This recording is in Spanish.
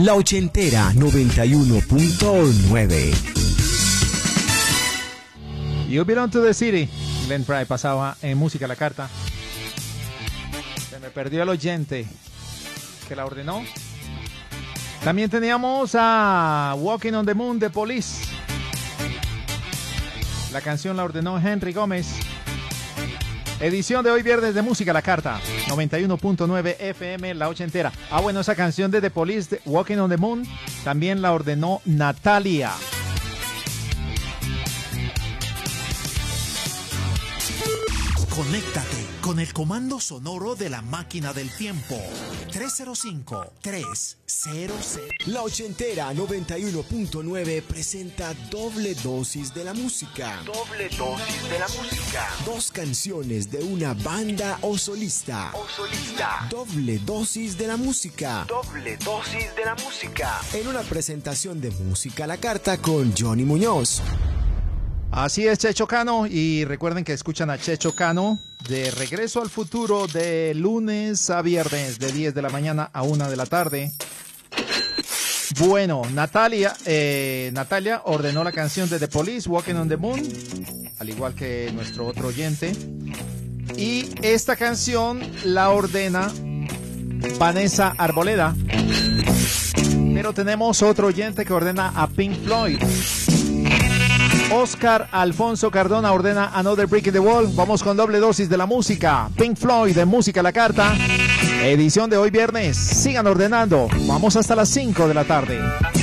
La Ochentera 91.9. You Belong to the City. Glenn Frey pasaba en Música a la Carta. Se me perdió el oyente que la ordenó. También teníamos a Walking on the Moon de Police. La canción la ordenó Henry Gómez. Edición de hoy viernes de Música a la Carta, 91.9 FM, La Ochentera. Ah, bueno, esa canción de The Police, de Walking on the Moon, también la ordenó Natalia. Conéctate con el comando sonoro de la máquina del tiempo. 305-300. La Ochentera 91.9 presenta Doble Dosis de la Música. Doble Dosis de la Música. Dos canciones de una banda o solista. Doble Dosis de la Música. Doble Dosis de la Música. En una presentación de Música a la Carta con Johnny Muñoz. Así es, Checho Cano, y recuerden que escuchan a Checho Cano de Regreso al Futuro de lunes a viernes de 10 de la mañana a 1 de la tarde. Bueno, Natalia ordenó la canción de The Police, Walking on the Moon, al igual que nuestro otro oyente, y esta canción la ordena Vanessa Arboleda, pero tenemos otro oyente que ordena a Pink Floyd. Oscar Alfonso Cardona ordena Another Brick in the Wall. Vamos con doble dosis de la música. Pink Floyd de Música a la Carta. Edición de hoy viernes. Sigan ordenando. Vamos hasta las 5 de la tarde.